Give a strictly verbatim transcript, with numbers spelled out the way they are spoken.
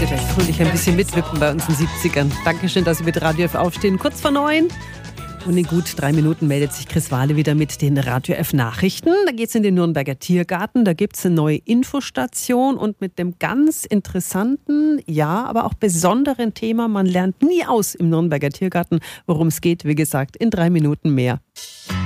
könnt ihr gleich fröhlich ein bisschen mitwippen bei uns in den siebzigern. Dankeschön, dass Sie mit Radio F aufstehen. Kurz vor neun. Und in gut drei Minuten meldet sich Chris Wahle wieder mit den Radio F Nachrichten. Da geht es in den Nürnberger Tiergarten. Da gibt es eine neue Infostation und mit dem ganz interessanten, ja, aber auch besonderen Thema. Man lernt nie aus im Nürnberger Tiergarten, worum es geht. Wie gesagt, in drei Minuten mehr.